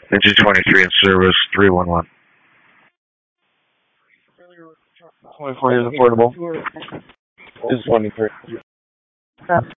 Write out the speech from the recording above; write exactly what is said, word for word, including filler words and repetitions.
Engine twenty-three in service, three one one. twenty-four is affordable. It's twenty-three.